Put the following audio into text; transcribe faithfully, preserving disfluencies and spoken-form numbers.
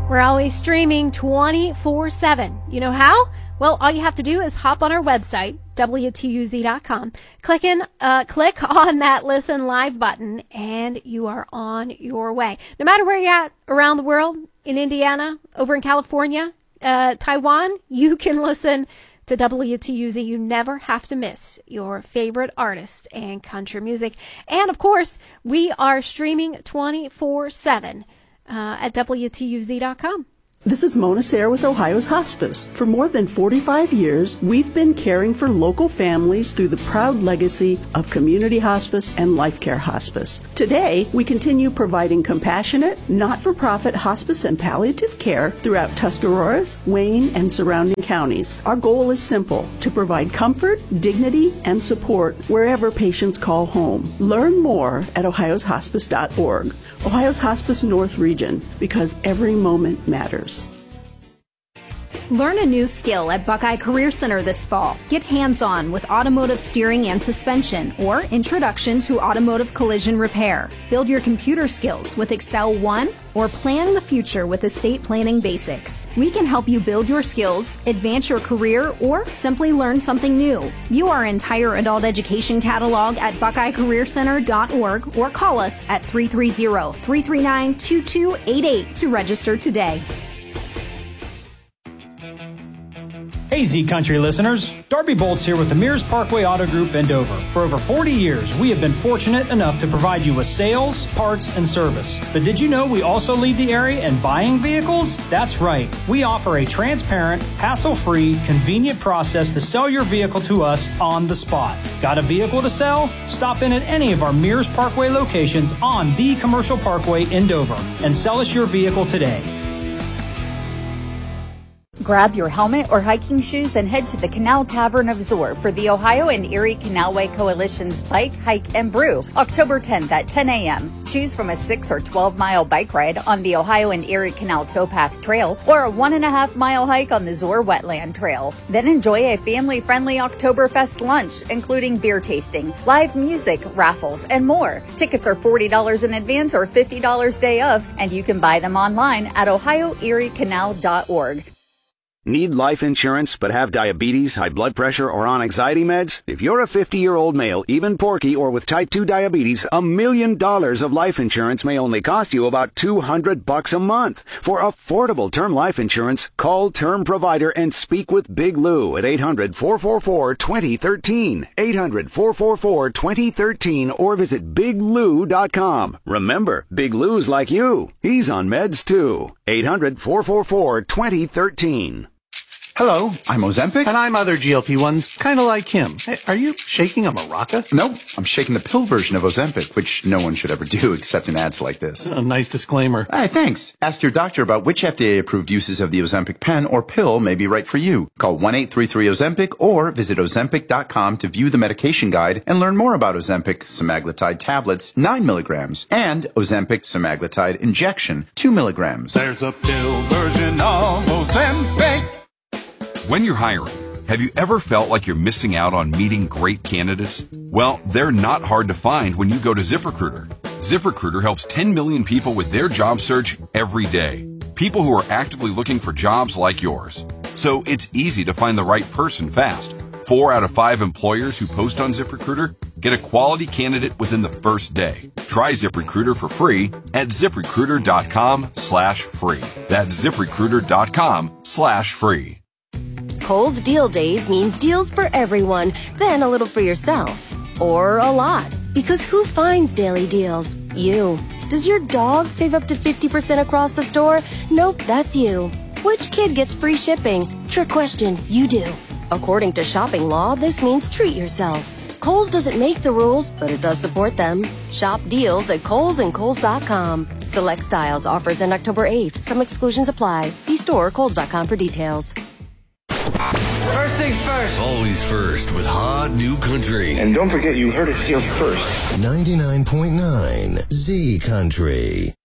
We're always streaming twenty-four seven. You know how? Well, all you have to do is hop on our website, W T U Z dot com, click, in, uh, click on that Listen Live button, and you are on your way. No matter where you're at around the world, in Indiana, over in California, uh, Taiwan, you can listen to W T U Z. You never have to miss your favorite artist and country music. And, of course, we are streaming twenty-four seven uh, at W T U Z dot com. This is Mona Sayre with Ohio's Hospice. For more than forty-five years, we've been caring for local families through the proud legacy of community hospice and life care hospice. Today, we continue providing compassionate, not-for-profit hospice and palliative care throughout Tuscaroras, Wayne, and surrounding counties. Our goal is simple: to provide comfort, dignity, and support wherever patients call home. Learn more at ohios hospice dot org. Ohio's Hospice North Region, because every moment matters. Learn a new skill at Buckeye Career Center this fall. Get hands-on with automotive steering and suspension, or Introduction to Automotive Collision Repair. Build your computer skills with Excel one, or plan the future with Estate Planning Basics. We can help you build your skills, advance your career, or simply learn something new. View our entire adult education catalog at buckeye career center dot org or call us at three three zero, three three nine, two two eight eight to register today. Hey Z Country listeners, Darby Bolts here with the Mears Parkway Auto Group in Dover. For over forty years, we have been fortunate enough to provide you with sales, parts, and service. But did you know we also lead the area in buying vehicles? That's right. We offer a transparent, hassle-free, convenient process to sell your vehicle to us on the spot. Got a vehicle to sell? Stop in at any of our Mears Parkway locations on the Commercial Parkway in Dover and sell us your vehicle today. Grab your helmet or hiking shoes and head to the Canal Tavern of Zoar for the Ohio and Erie Canalway Coalition's Bike, Hike, and Brew, October tenth at ten a.m. Choose from a six or twelve mile bike ride on the Ohio and Erie Canal Towpath Trail or a one and a half mile hike on the Zoar Wetland Trail. Then enjoy a family-friendly Oktoberfest lunch, including beer tasting, live music, raffles, and more. Tickets are forty dollars in advance or fifty dollars day of, and you can buy them online at ohio erie canal dot org. Need life insurance but have diabetes, high blood pressure, or on anxiety meds? If you're a fifty-year-old male, even porky, or with type two diabetes, a million dollars of life insurance may only cost you about two hundred bucks a month. For affordable term life insurance, call Term Provider and speak with Big Lou at eight hundred, four four four, two zero one three, eight hundred, four four four, two zero one three, or visit big lou dot com. Remember, Big Lou's like you. He's on meds too. eight hundred, four four four, two zero one three. Hello, I'm Ozempic. And I'm other G L P ones, kind of like him. Hey, are you shaking a maraca? No, I'm shaking the pill version of Ozempic, which no one should ever do except in ads like this. A nice disclaimer. Hey, thanks. Ask your doctor about which F D A-approved uses of the Ozempic pen or pill may be right for you. Call one eight three three Ozempic or visit ozempic dot com to view the medication guide and learn more about Ozempic semaglutide tablets, nine milligrams, and Ozempic semaglutide injection, two milligrams. There's a pill version of Ozempic. When you're hiring, have you ever felt like you're missing out on meeting great candidates? Well, they're not hard to find when you go to ZipRecruiter. ZipRecruiter helps ten million people with their job search every day. People who are actively looking for jobs like yours. So it's easy to find the right person fast. Four out of five employers who post on ZipRecruiter get a quality candidate within the first day. Try ZipRecruiter for free at ziprecruiter dot com slash free. That's ziprecruiter dot com slash free. Kohl's Deal Days means deals for everyone, then a little for yourself. Or a lot. Because who finds daily deals? You. Does your dog save up to fifty percent across the store? Nope, that's you. Which kid gets free shipping? Trick question, you do. According to shopping law, this means treat yourself. Kohl's doesn't make the rules, but it does support them. Shop deals at Kohl's and Kohl's dot com. Select styles, offers end October eighth. Some exclusions apply. See store Kohl's dot com for details. First things first. Always first with hot new country. And don't forget, you heard it here first. ninety-nine point nine Z Country.